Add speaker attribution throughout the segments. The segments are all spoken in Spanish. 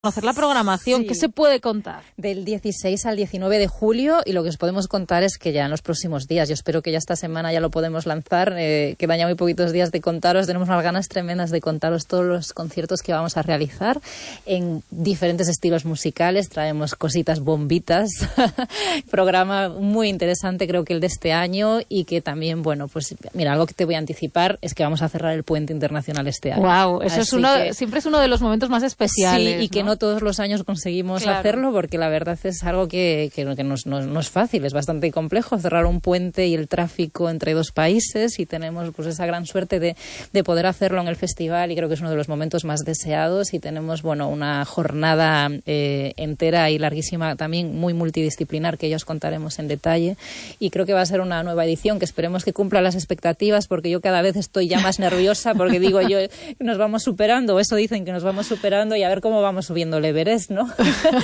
Speaker 1: Conocer la programación,
Speaker 2: sí.
Speaker 1: ¿Qué se puede contar?
Speaker 2: Del 16 al 19 de julio, y lo que os podemos contar es que ya en los próximos días, yo espero que ya esta semana ya lo podemos lanzar, quedan ya muy poquitos días de contaros, tenemos unas ganas tremendas de contaros todos los conciertos que vamos a realizar en diferentes estilos musicales, traemos cositas bombitas, programa muy interesante creo que el de este año, y que también, bueno, pues mira, algo que te voy a anticipar es que vamos a cerrar el Puente Internacional este año.
Speaker 1: Wow, eso siempre es uno de los momentos más especiales.
Speaker 2: Sí, y que no todos los años conseguimos hacerlo, porque la verdad es algo que no es fácil, es bastante complejo cerrar un puente y el tráfico entre dos países, y tenemos pues esa gran suerte de poder hacerlo en el festival, y creo que es uno de los momentos más deseados, y tenemos bueno una jornada entera y larguísima también muy multidisciplinar que ya os contaremos en detalle, y creo que va a ser una nueva edición que esperemos que cumpla las expectativas, porque yo cada vez estoy ya más nerviosa porque digo yo, nos vamos superando, o eso dicen que nos vamos superando, y a ver cómo vamos subiendo el Everest, ¿no?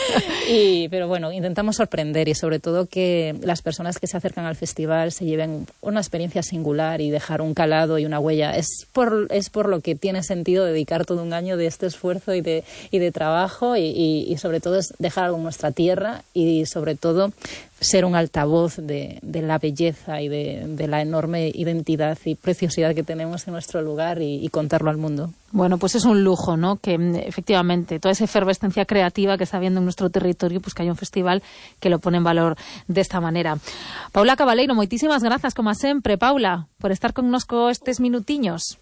Speaker 2: Pero bueno, intentamos sorprender, y sobre todo que las personas que se acercan al festival se lleven una experiencia singular y dejar un calado y una huella. Es por lo que tiene sentido dedicar todo un año de este esfuerzo y de trabajo, y sobre todo es dejar algo en nuestra tierra, y sobre todo ser un altavoz de la belleza y de la enorme identidad y preciosidad que tenemos en nuestro lugar, y contarlo al mundo.
Speaker 1: Bueno, pues es un lujo, ¿no? Que efectivamente toda esa efervescencia creativa que está habiendo en nuestro territorio, pues que haya un festival que lo pone en valor de esta manera. Paula Cabaleiro, moitísimas grazas, como sempre, Paula, por estar connosco estes minutiños.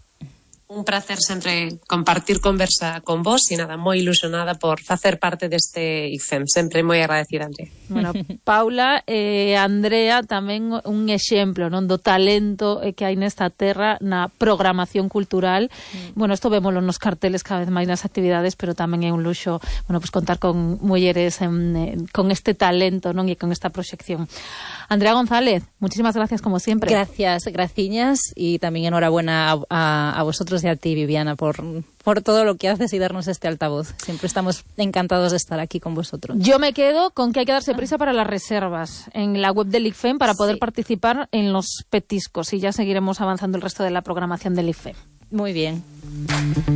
Speaker 3: Un placer sempre compartir conversa con vos, e nada, moi ilusionada por facer parte deste IFEM, sempre moi agradecida, Andrea.
Speaker 1: Bueno, Paula e Andrea tamén un exemplo, non, do talento que hai nesta terra na programación cultural. Bueno, isto vémolo nos carteles cada vez máis nas actividades, pero tamén é un luxo, bueno, pues contar con mulleres con este talento, non, e con esta proxección. Andrea González, muchísimas gracias como siempre.
Speaker 2: Gracias, graciñas, y también enhorabuena a vosotros y a ti, Viviana, por todo lo que haces y darnos este altavoz. Siempre estamos encantados de estar aquí con vosotros.
Speaker 1: Yo me quedo con que hay que darse prisa para las reservas en la web del IFEM para poder participar en los petiscos, y ya seguiremos avanzando el resto de la programación del IFEM.
Speaker 2: Muy bien.